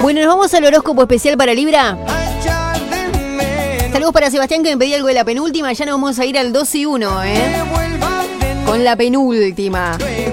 Bueno, nos vamos al horóscopo especial para Libra. Saludos para Sebastián, que me pedía algo de la penúltima. Ya nos vamos a ir al 2 y 1, con la penúltima.